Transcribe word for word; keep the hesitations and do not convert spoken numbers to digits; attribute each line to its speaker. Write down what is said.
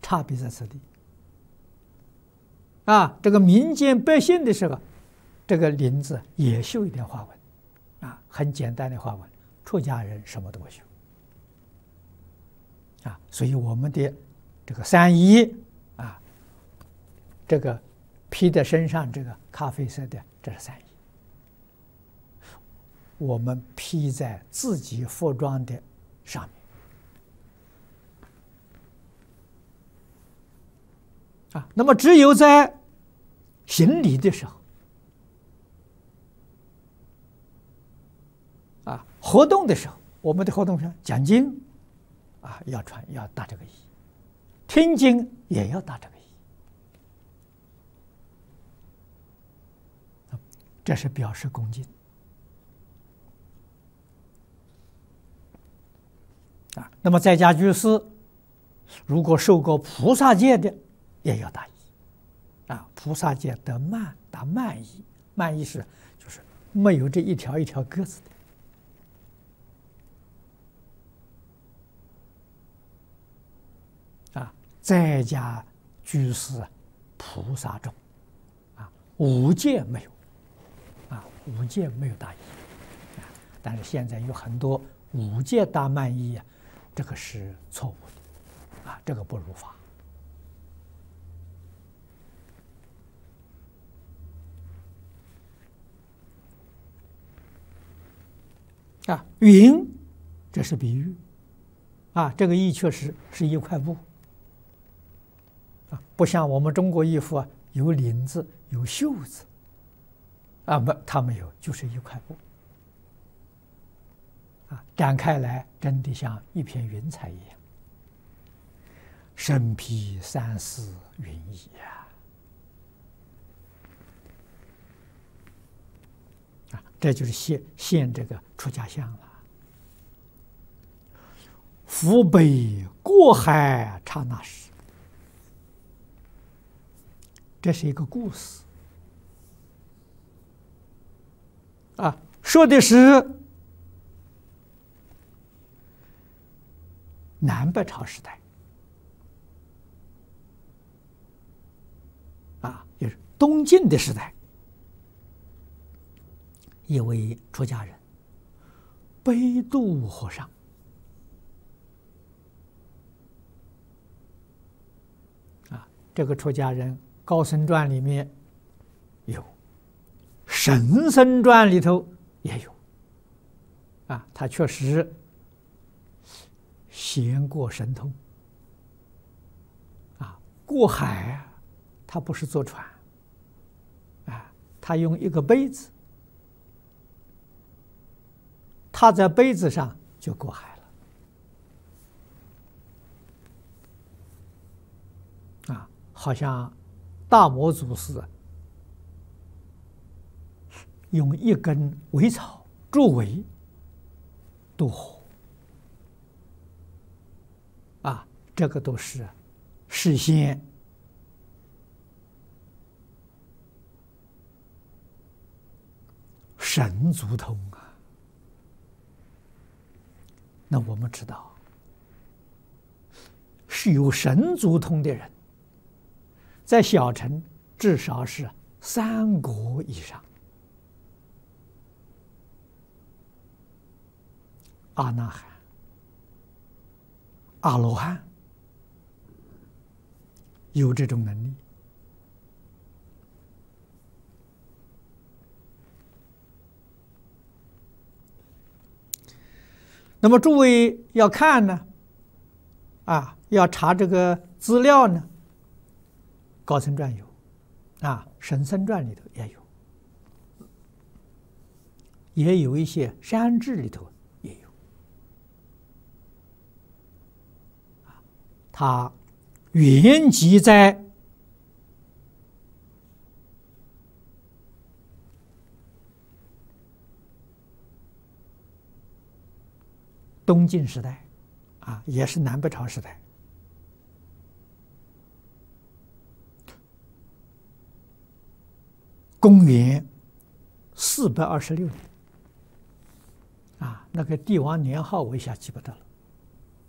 Speaker 1: 差别在此地。啊，这个民间百姓的时候，这个林子也绣一点花纹，啊，很简单的花纹。出家人什么都不绣。啊，所以我们的这个三衣啊，这个披在身上这个咖啡色的，这是三衣。我们披在自己服装的上面。啊，那么只有在行礼的时候，啊，活动的时候，我们的活动上讲经，啊，要穿要搭这个衣，听经也要搭这个衣，这是表示恭敬。啊，那么在家居士，如果受过菩萨戒的，也要搭衣。啊，菩萨戒得慢，搭慢衣，慢衣是就是没有这一条一条格子的。啊，在家居士菩萨众，啊，五戒没有，啊，五戒没有搭衣，啊，但是现在有很多五戒搭慢衣啊，这个是错误的，啊，这个不如法。啊，云，这是比喻，啊，这个衣确实是一块布，啊，不像我们中国衣服啊，有领子有袖子，啊，不，它没有，就是一块布，啊，展开来真的像一片云彩一样，身披三丝云衣呀，啊，这就是现现这个出家相了。扶北过海刹那时，这是一个故事啊，说的是南北朝时代啊，就是东晋的时代，一位出家人北渡和尚。这个出家人《高僧传》里面有，《神僧传》里头也有，啊，他确实贤过神通，啊，过海啊，他不是坐船，啊，他用一个杯子，他在杯子上就过海了。好像大摩祖师用一根苇草筑苇渡河，啊，这个都是事先神足通啊。那我们知道，是有神足通的人，在小乘至少是三国以上，阿那含、阿罗汉有这种能力。那么诸位要看呢，啊，要查这个资料呢，《高僧传》有，啊，《神僧传》里头也有，也有一些山志里头也有，啊，它原籍在东晋时代，啊，也是南北朝时代。公元四百二十六年，啊，那个帝王年号我一下记不得了。